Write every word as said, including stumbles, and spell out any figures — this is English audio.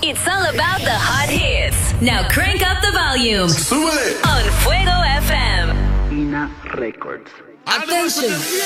It's all about the hot hits. Now crank up the volume. Súbele. On Fuego F M. Ina Records. Attention!